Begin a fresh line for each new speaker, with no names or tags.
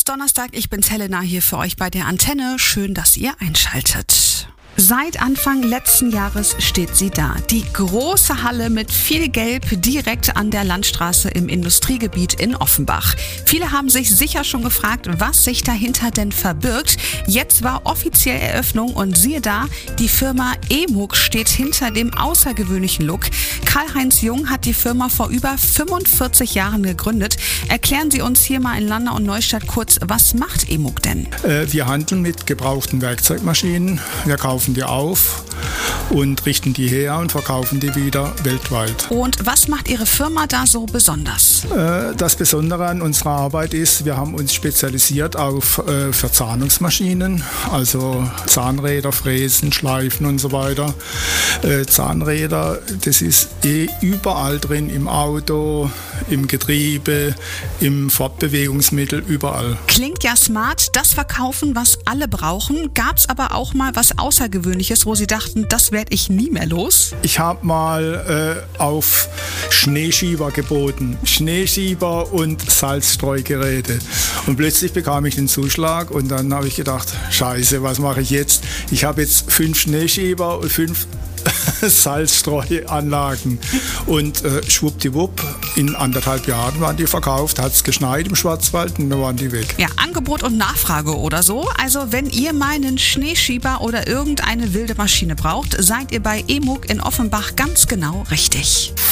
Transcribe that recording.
Donnerstag, ich bin's Helena hier für euch bei der Antenne. Schön, dass ihr einschaltet. Seit Anfang letzten Jahres steht sie da. Die große Halle mit viel Gelb direkt an der Landstraße im Industriegebiet in Offenbach. Viele haben sich sicher schon gefragt, was sich dahinter denn verbirgt. Jetzt war offiziell Eröffnung und siehe da, die Firma EMUG steht hinter dem außergewöhnlichen Look. Karl-Heinz Jung hat die Firma vor über 45 Jahren gegründet. Erklären Sie uns hier mal in Landau und Neustadt kurz, was macht EMUG denn?
Wir handeln mit gebrauchten Werkzeugmaschinen. Wir kaufen die auf und richten die her und verkaufen die wieder weltweit.
Und was macht Ihre Firma da so besonders?
Das Besondere an unserer Arbeit ist, wir haben uns spezialisiert auf Verzahnungsmaschinen, also Zahnräder, Fräsen, Schleifen und so weiter. Zahnräder, das ist überall drin, im Auto, im Getriebe, im Fortbewegungsmittel, überall.
Klingt ja smart, das verkaufen, was alle brauchen. Gab's aber auch mal was Außergewöhnliches, wo Sie dachten, das werde ich nie mehr los?
Ich habe mal auf Schneeschieber geboten. Schneeschieber und Salzstreugeräte. Und plötzlich bekam ich den Zuschlag und dann habe ich gedacht, scheiße, was mache ich jetzt? Ich habe jetzt 5 Schneeschieber und 5 Salzstreuanlagen. Und schwuppdiwupp, in 1,5 Jahren waren die verkauft, hat es geschneit im Schwarzwald und dann waren die weg.
Ja, Angebot und Nachfrage oder so. Also wenn ihr mal einen Schneeschieber oder irgendeine wilde Maschine braucht, seid ihr bei EMUG in Offenbach ganz genau richtig.